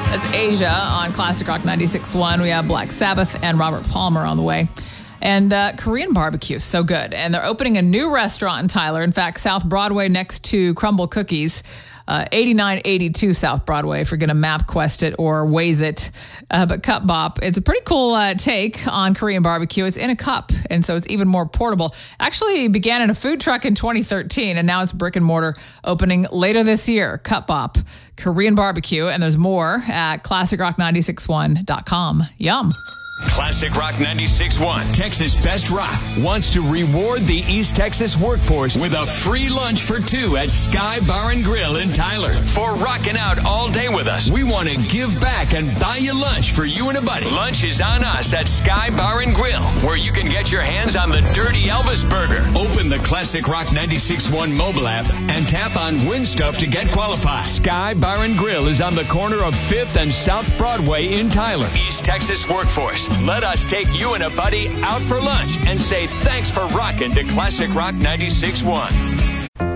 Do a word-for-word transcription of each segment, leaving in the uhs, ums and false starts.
That's Asia on Classic Rock ninety-six point one. We have Black Sabbath and Robert Palmer on the way. And uh, Korean barbecue, so good. And they're opening a new restaurant in Tyler. In fact, South Broadway next to Crumble Cookies. Uh, eighty-nine eighty-two South Broadway if you're going to MapQuest it or Waze it. Uh, but Cup Bop, it's a pretty cool uh, take on Korean barbecue. It's in a cup, and so it's even more portable. Actually began in a food truck in twenty thirteen, and now it's brick and mortar opening later this year. Cup Bop, Korean barbecue, and there's more at classic rock nine six one dot com. Yum. Classic Rock ninety-six point one, Texas Best Rock, wants to reward the East Texas workforce with a free lunch for two at Sky Bar and Grill in Tyler. For rocking out all day with us, we want to give back and buy you lunch for you and a buddy. Lunch is on us at Sky Bar and Grill, where you can get your hands on the Dirty Elvis Burger. Open the Classic Rock ninety-six point one mobile app and tap on Win Stuff to get qualified. Sky Bar and Grill is on the corner of fifth and South Broadway in Tyler. East Texas workforce, let us take you and a buddy out for lunch and say thanks for rocking to Classic Rock ninety-six point one.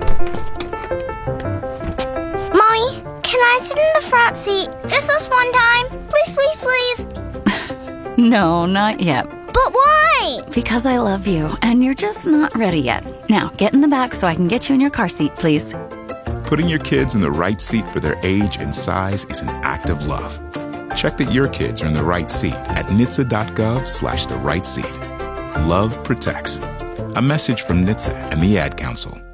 Mommy, can I sit in the front seat just this one time? Please, please, please. No, not yet. But why? Because I love you, and you're just not ready yet. Now, get in the back so I can get you in your car seat, please. Putting your kids in the right seat for their age and size is an act of love. Check that your kids are in the right seat at N H T S A dot gov slash the right seat. Love protects. A message from N H T S A and the Ad Council.